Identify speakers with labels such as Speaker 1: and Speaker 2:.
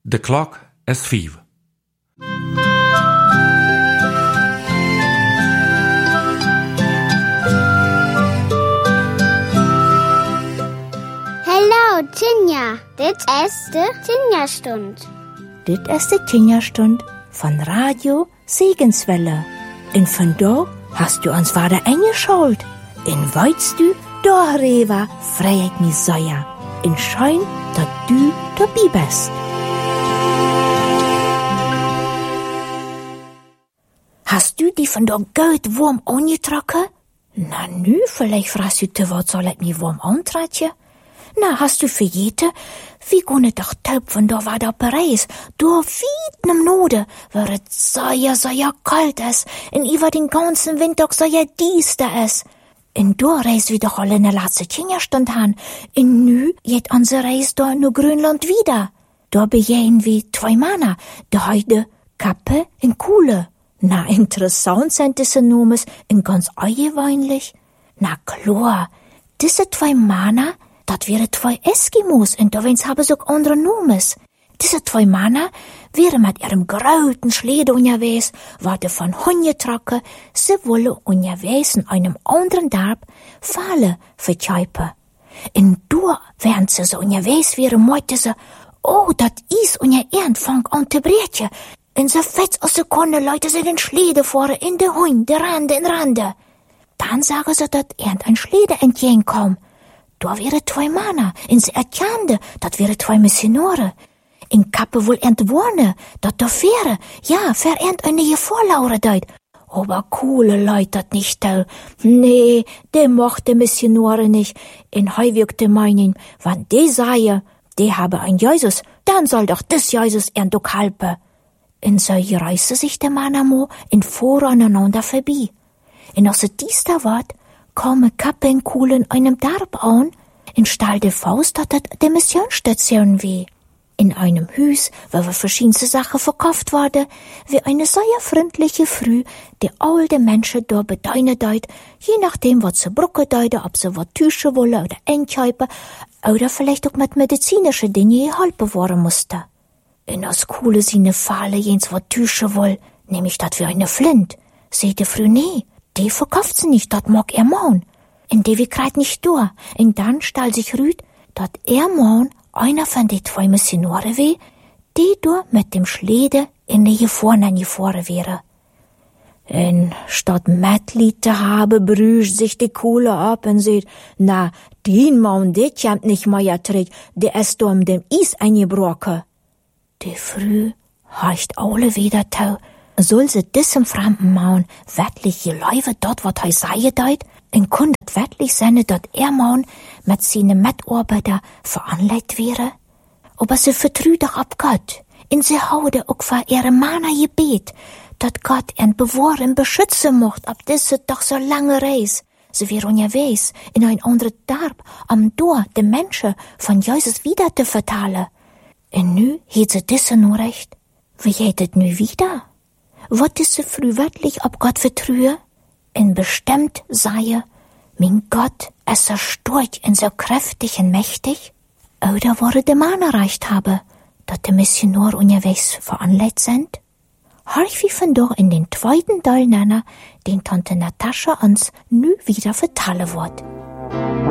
Speaker 1: De klok is 5.
Speaker 2: Hallo, Tinja. Dit is de Tinja-stund.
Speaker 3: Dit is de Tinja-stund von Radio Segenswelle. En vandaag hast du ons vader eingeschaut. En weißt du, darüber freut mich sehr. En schön, dat du dabei bist. Hast du die vandaag gut warm angetrokken? Na nu, vielleicht fragst du te wat soll ich mich warm antrekken? Na, hast du vergeten? Wie gonne doch taub von da war da Paris. Da weit im Norden, waar het sehr kalt is. En über den ganzen Winter sehr düster is. En da reist wir doch alle in der letzte Tinja-stund han. En nu geht unsere Reis da in Grönland wieder. Da begehen wir 2 Männer. De heide Kappe en Kuhle. Na, interessant sind diese Nomes en ganz eigewöhnlich. Na klar, diese 2 Männer, dat wären 2 Eskimos en da wens haben sie auch andere Nomes. Diese 2 Männer wären mit ihrem großen Schlede unterwegs, waren von Hunde trocken, sie wollen unterwegs in einem anderen Dorf Falle verkaufen. Und da, während sie so unterwegs wären, meinten sie, oh, dat is unser Erd fängt an zu brechen. Und so fest aus Sekunde Leute sie den Schlede fahren in de Hunde, in Rande. Dann sagen sie, dat ein Schlede entgegenkommt. Da wären 2 Männer, und sie erkannten, dat wären 2 Missionare. In Kappe wohl entwohnen, dat da wäre, ja, verernt eine Vorlaure deut. Aber coole Leute dat nicht tell. Nee, de mochte Missionare nicht. In heu wirkte meinen, wann de sei, de habe ein Jesus, dann soll doch des Jesus ernt auch halpe. Und so reiste sich der Mann amo in vor aneinander vorbei. Und als es dies da ward, komme Kappe in Kuhlen einem Dorf an, und stahl de Faust, dat het de Missionsstation wie. In einem Hüs, wo verschiedenste Sachen verkauft worden, wie eine sehr freundliche Früh, die alte Menschen da bedeinen deut, je nachdem, was sie brucken deuten, ob sie wat tüschen wollen oder einkaufen, oder vielleicht auch mit medizinischen Dingen geholfen worden musste. In das coole sine Falle jens wat tüschen woll, nämlich dat wie eine Flint. Seht ihr früh, nee, die verkauft sie nicht, dat mag er maun. In die wir kreit nicht durch. Und dann stahl sich rüd, dat er maun einer von die 2 Missionare weh, die du mit dem Schlede in die gefahren wäre. Und statt Mitleid zu haben, brüscht sich die Kuhle ab und sagt, na, den Mann, der kommt nicht mehr zurück, der ist da um dem Eis eingebrochen. Die Früh heißt alle wieder tau, soll sie diesem fremden Mann wirklich geläufe dort, was er sei deut, und kann das wirklich sein, dass er Mann mit seinen Mitarbeiter veranlegt wäre? Aber sie vertrüht doch ab Gott, und sie haude auch vor ihrem Mann Gebet, dass Gott ihn bewahren, beschützen mocht, ab diese doch so lange Reis. Sie wäre unterwegs in ein anderes Dorf, um dort den Menschen von Jesus wieder zu vertalen. Und nu hat sie diese nur recht. Wie geht es nu wieder? Wird diese früh wirklich ab Gott vertrühe? Und bestimmt sei, mein Gott, es so stark und so kräftig und mächtig? Oder wurde der Mann erreicht habe, dass die Missionar unterwegs veranlegt sind? Horch wie von da in den 2. Teil nennen, den Tante Natascha uns nu wieder vertellen wird.